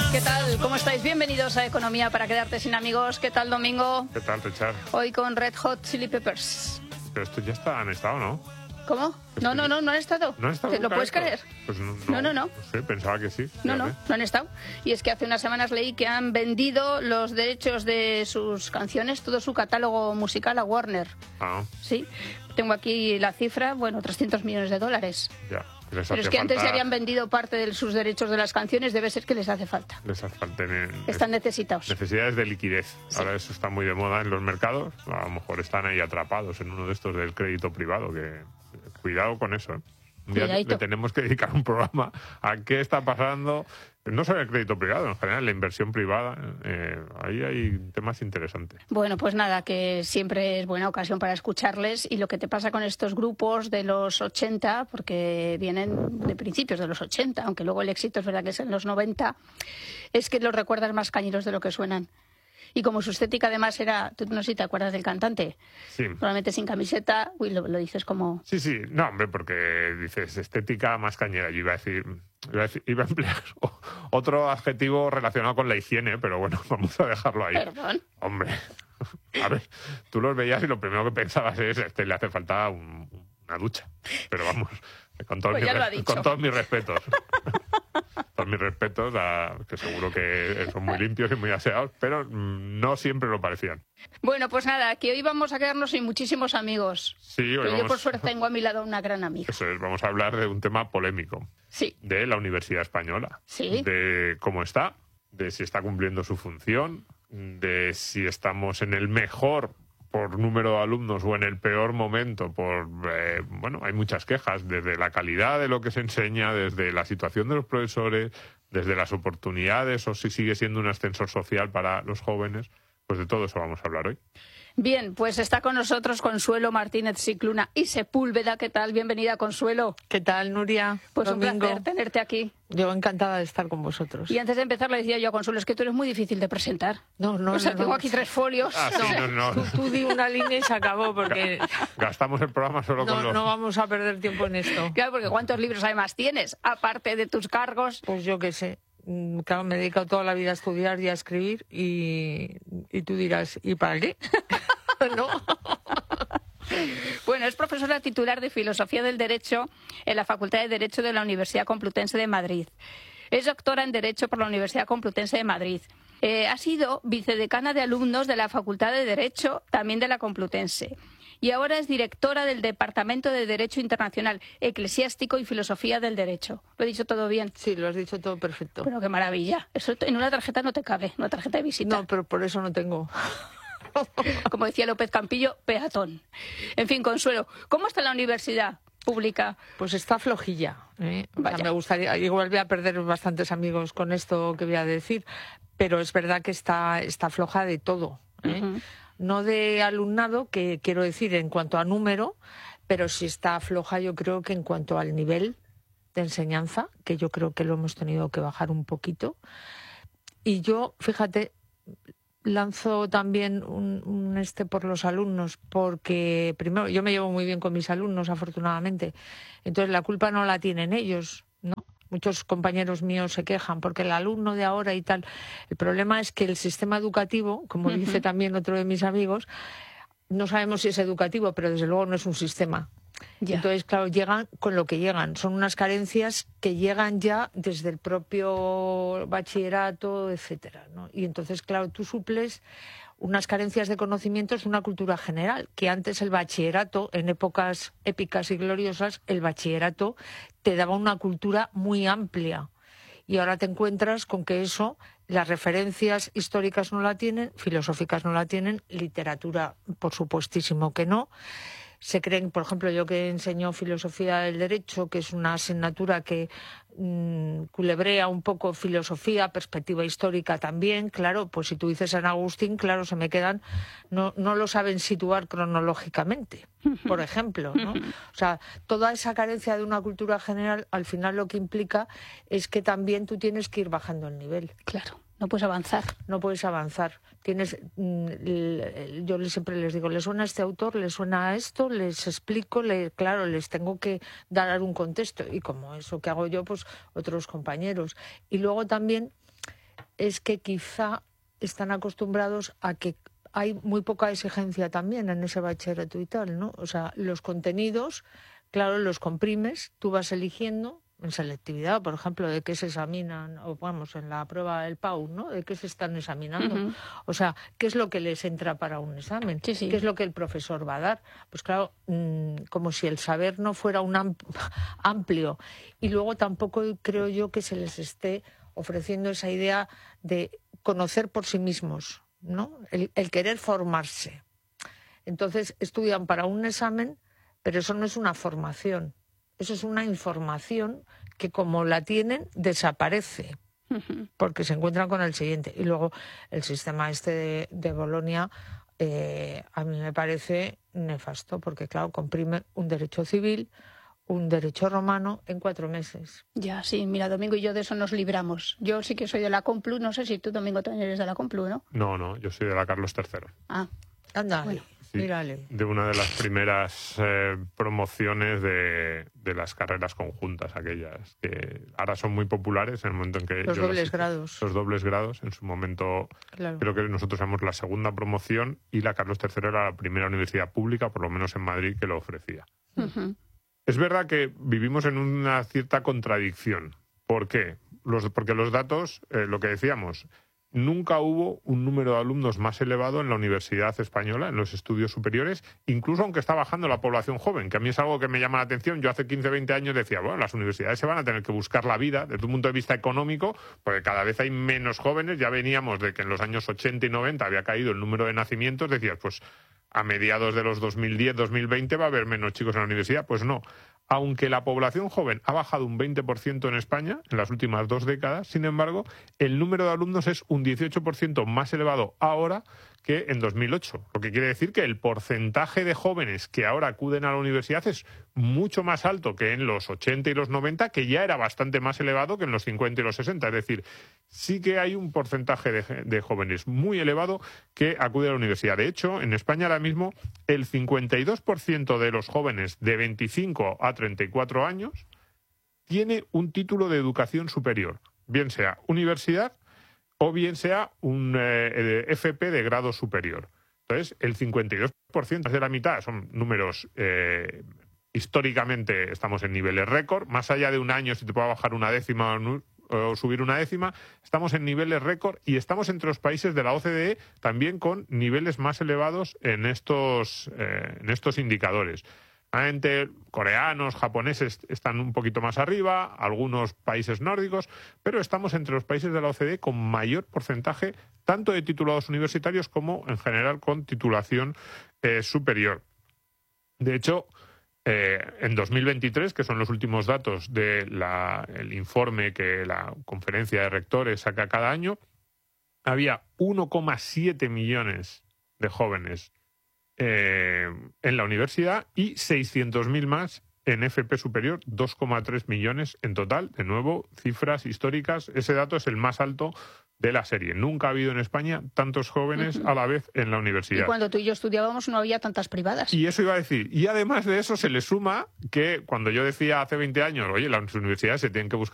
¿Qué tal? ¿Cómo estáis? Bienvenidos a Economía para quedarte sin amigos. ¿Qué tal, Domingo? ¿Qué tal, Richard? Hoy con Red Hot Chili Peppers. Pero estos ya han estado, ¿no? ¿Cómo? No han estado. ¿No han estado? ¿Lo puedes estos? creer? Pues No. No sé, pensaba que sí. No han estado. Y es que hace unas semanas leí que han vendido los derechos de sus canciones, todo su catálogo musical a Warner. Ah. Sí, tengo aquí la cifra, bueno, $300 millones. Ya. Pero es que antes ya habían vendido parte de sus derechos de las canciones, debe ser que les hace falta. Les hace falta. Están necesitados. Necesidades de liquidez. Sí. Ahora eso está muy de moda en los mercados. A lo mejor están ahí atrapados en uno de estos del crédito privado. Que cuidado con eso, ¿eh? Un día le tenemos que dedicar un programa a qué está pasando, no solo el crédito privado, en general la inversión privada. Ahí hay temas interesantes. Bueno, pues nada, que siempre es buena ocasión para escucharles. Y lo que te pasa con estos grupos de los 80, porque vienen de principios de los 80, aunque luego el éxito es verdad que es en los 90, es que los recuerdas más cañeros de lo que suenan. Y como su estética además era, tú no sé si te acuerdas del cantante, sí. Probablemente sin camiseta, lo dices como... Sí, no, hombre, porque dices estética más cañera. Yo iba a emplear otro adjetivo relacionado con la higiene, pero bueno, vamos a dejarlo ahí. Perdón. Hombre, a ver, tú los veías y lo primero que pensabas es, le hace falta una ducha. Pero vamos, con todos mis respetos. Todos mis respetos, que seguro que son muy limpios y muy aseados, pero no siempre lo parecían. Bueno, pues nada, que hoy vamos a quedarnos sin muchísimos amigos. Sí, pero yo por suerte tengo a mi lado una gran amiga. Eso es, vamos a hablar de un tema polémico. Sí. De la Universidad Española. Sí. De cómo está, de si está cumpliendo su función, de si estamos en el mejor por número de alumnos o en el peor momento bueno, hay muchas quejas desde la calidad de lo que se enseña, desde la situación de los profesores, desde las oportunidades o si sigue siendo un ascensor social para los jóvenes. Pues de todo eso vamos a hablar hoy. Bien, pues está con nosotros Consuelo Martínez Cicluna y Sepúlveda. ¿Qué tal? Bienvenida, Consuelo. ¿Qué tal, Nuria? Pues Domingo. Un placer tenerte aquí. Yo encantada de estar con vosotros. Y antes de empezar le decía yo a Consuelo, es que tú eres muy difícil de presentar. No. Tengo aquí 3 folios. No. Tú di una línea y se acabó, porque... Gastamos el programa solo con los... No vamos a perder tiempo en esto. Claro, porque ¿cuántos libros además tienes? Aparte de tus cargos. Pues yo qué sé. Claro, me he dedicado toda la vida a estudiar y a escribir y tú dirás, ¿y para qué? ¿No? Bueno, es profesora titular de Filosofía del Derecho en la Facultad de Derecho de la Universidad Complutense de Madrid. Es doctora en Derecho por la Universidad Complutense de Madrid. Ha sido vicedecana de alumnos de la Facultad de Derecho, también de la Complutense. Y ahora es directora del Departamento de Derecho Internacional, Eclesiástico y Filosofía del Derecho. ¿Lo he dicho todo bien? Sí, lo has dicho todo perfecto. Pero qué maravilla. Eso en una tarjeta no te cabe, una tarjeta de visita. No, pero por eso no tengo. Como decía López Campillo, peatón. En fin, Consuelo, ¿cómo está la universidad pública? Pues está flojilla, ¿eh? O sea, me gustaría, igual voy a perder bastantes amigos con esto que voy a decir, pero es verdad que está floja de todo, ¿eh? Uh-huh. No de alumnado, que quiero decir en cuanto a número, pero sí está floja yo creo que en cuanto al nivel de enseñanza, que yo creo que lo hemos tenido que bajar un poquito. Y yo, fíjate, lanzo también un por los alumnos, porque primero yo me llevo muy bien con mis alumnos, afortunadamente. Entonces la culpa no la tienen ellos, ¿no? Muchos compañeros míos se quejan porque el alumno de ahora y tal. El problema es que el sistema educativo, como dice también otro de mis amigos, no sabemos si es educativo, pero desde luego no es un sistema. Ya. Entonces, claro, llegan con lo que llegan. Son unas carencias que llegan ya desde el propio bachillerato, etcétera, ¿no? Y entonces, claro, tú suples unas carencias de conocimientos de una cultura general, que antes el bachillerato, en épocas épicas y gloriosas, el bachillerato te daba una cultura muy amplia. Y ahora te encuentras con que eso, las referencias históricas no la tienen, filosóficas no la tienen, literatura, por supuestísimo que no. Se creen, por ejemplo, yo que enseño filosofía del derecho, que es una asignatura que culebrea un poco filosofía, perspectiva histórica también, claro, pues si tú dices San Agustín, claro, se me quedan, no lo saben situar cronológicamente, por ejemplo, ¿no? O sea, toda esa carencia de una cultura general, al final lo que implica es que también tú tienes que ir bajando el nivel. Claro. No puedes avanzar. No puedes avanzar. Yo siempre les digo, ¿les suena a este autor? ¿Les suena a esto? Les explico, claro, les tengo que dar un contexto. Y como eso que hago yo, pues otros compañeros. Y luego también es que quizá están acostumbrados a que hay muy poca exigencia también en ese bachillerato y tal, ¿no? O sea, los contenidos, claro, los comprimes, tú vas eligiendo en selectividad, por ejemplo, de qué se examinan, o vamos, en la prueba del PAU, ¿no? De qué se están examinando. Ujú. O sea, ¿qué es lo que les entra para un examen? Sí, sí. ¿Qué es lo que el profesor va a dar? Pues claro, como si el saber no fuera un amplio. Y luego tampoco creo yo que se les esté ofreciendo esa idea de conocer por sí mismos, ¿no? El querer formarse. Entonces estudian para un examen, pero eso no es una formación. Eso es una información que, como la tienen, desaparece, porque se encuentran con el siguiente. Y luego el sistema este de Bolonia a mí me parece nefasto, porque, claro, comprime un derecho civil, un derecho romano en 4 meses. Ya, sí, mira, Domingo y yo de eso nos libramos. Yo sí que soy de la Complu, no sé si tú, Domingo, también eres de la Complu, ¿no? No, yo soy de la Carlos III. Ah, Anda, Bueno. Sí, mírale. de una de las primeras promociones de las carreras conjuntas, aquellas que ahora son muy populares en el momento en que... Los yo las dobles hice. grados. Los dobles grados, en su momento Claro. creo que nosotros éramos la segunda promoción y la Carlos III era la primera universidad pública, por lo menos en Madrid, que lo ofrecía. ujú. Es verdad que vivimos en una cierta contradicción. ¿Por qué? Porque los datos, lo que decíamos, nunca hubo un número de alumnos más elevado en la Universidad Española, en los estudios superiores, incluso aunque está bajando la población joven, que a mí es algo que me llama la atención. Yo hace 15, 20 años decía, bueno, las universidades se van a tener que buscar la vida desde un punto de vista económico, porque cada vez hay menos jóvenes. Ya veníamos de que en los años 80 y 90 había caído el número de nacimientos. Decías, pues a mediados de los 2010, 2020 va a haber menos chicos en la universidad. Pues no. Aunque la población joven ha bajado un 20% en España en las últimas 2 décadas, sin embargo, el número de alumnos es un 18% más elevado ahora que en 2008. Lo que quiere decir que el porcentaje de jóvenes que ahora acuden a la universidad es mucho más alto que en los 80 y los 90, que ya era bastante más elevado que en los 50 y los 60. Es decir, sí que hay un porcentaje de jóvenes muy elevado que acude a la universidad. De hecho, en España ahora mismo el 52% de los jóvenes de 25 a 34 años tiene un título de educación superior, bien sea universidad o bien sea un FP de grado superior. Entonces, el 52%, más de la mitad, son números... históricamente estamos en niveles récord. Más allá de un año, si te puede bajar una décima o subir una décima, estamos en niveles récord y estamos entre los países de la OCDE también con niveles más elevados en estos indicadores. Realmente, coreanos, japoneses están un poquito más arriba, algunos países nórdicos, pero estamos entre los países de la OCDE con mayor porcentaje tanto de titulados universitarios como en general con titulación superior. De hecho, en 2023, que son los últimos datos del informe que la conferencia de rectores saca cada año, había 1,7 millones de jóvenes en la universidad y 600.000 más en FP superior, 2,3 millones en total. De nuevo, cifras históricas. Ese dato es el más alto de la serie. Nunca ha habido en España tantos jóvenes a la vez en la universidad. Y cuando tú y yo estudiábamos no había tantas privadas. Y eso iba a decir. Y además de eso se le suma que cuando yo decía hace 20 años, oye, las universidades se tienen que buscar